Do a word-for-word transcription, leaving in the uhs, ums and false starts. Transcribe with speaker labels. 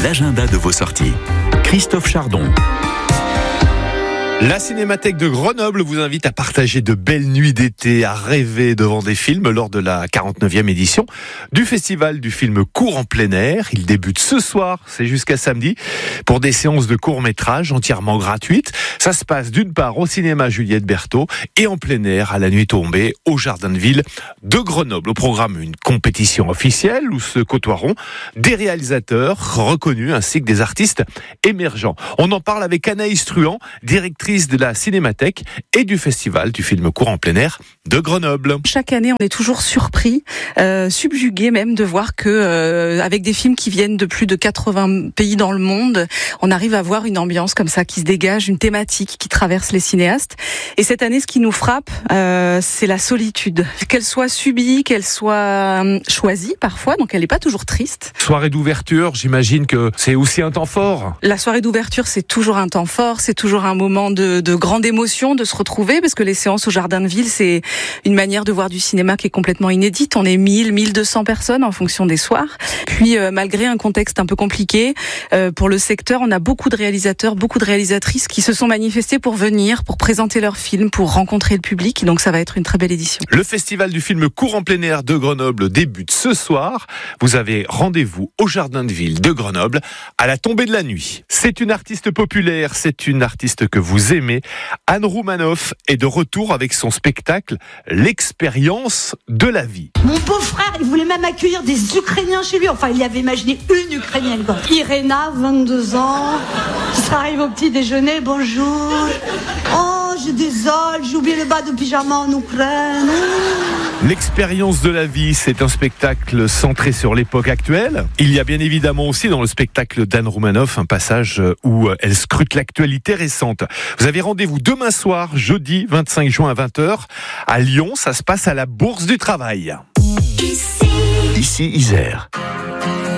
Speaker 1: l'agenda de vos sorties. Christophe Chardon.
Speaker 2: La Cinémathèque de Grenoble vous invite à partager de belles nuits d'été, à rêver devant des films lors de la quarante-neuvième édition du Festival du film court en plein air. Il débute ce soir, c'est jusqu'à samedi, pour des séances de court-métrage entièrement gratuites. Ça se passe d'une part au cinéma Juliette Berthaud et en plein air à la nuit tombée au Jardin de Ville de Grenoble. Au programme, une compétition officielle où se côtoieront des réalisateurs reconnus ainsi que des artistes émergents. On en parle avec Anaïs Truand, directrice de la Cinémathèque et du Festival du film court en plein air de Grenoble.
Speaker 3: Chaque année, on est toujours surpris, euh, subjugué même de voir que, euh, avec des films qui viennent de plus de quatre-vingts pays dans le monde, on arrive à voir une ambiance comme ça qui se dégage, une thématique qui traverse les cinéastes. Et cette année, ce qui nous frappe, euh, c'est la solitude. Qu'elle soit subie, qu'elle soit euh, choisie parfois, donc elle n'est pas toujours triste.
Speaker 2: Soirée d'ouverture, j'imagine que c'est aussi un temps fort.
Speaker 3: La soirée d'ouverture, c'est toujours un temps fort, c'est toujours un moment de, de grande émotion de se retrouver, parce que les séances au Jardin de Ville, c'est une manière de voir du cinéma qui est complètement inédite. On est mille, mille deux cents personnes en fonction des soirs. Puis, euh, malgré un contexte un peu compliqué, euh, pour le secteur, on a beaucoup de réalisateurs, beaucoup de réalisatrices qui se sont manifestés pour venir, pour présenter leurs films, pour rencontrer le public. Donc ça va être une très belle édition.
Speaker 2: Le Festival du film court en plein air de Grenoble débute ce soir. Vous avez rendez-vous au Jardin de Ville de Grenoble à la tombée de la nuit. C'est une artiste populaire, c'est une artiste que vous aimez. Anne Roumanoff est de retour avec son spectacle L'expérience de la vie.
Speaker 4: Mon beau-frère, il voulait même accueillir des Ukrainiens chez lui. Enfin, il y avait imaginé une Ukrainienne, quoi. Irena, vingt-deux ans, qui s'arrive au petit déjeuner. Bonjour. Oh, je désole, j'ai oublié le bas de pyjama en Ukraine.
Speaker 2: L'expérience de la vie, c'est un spectacle centré sur l'époque actuelle. Il y a bien évidemment aussi dans le spectacle d'Anne Roumanoff un passage où elle scrute l'actualité récente. Vous avez rendez-vous demain soir, jeudi vingt-cinq juin à vingt heures, à Lyon. Ça se passe à la Bourse du Travail.
Speaker 1: Ici Isère.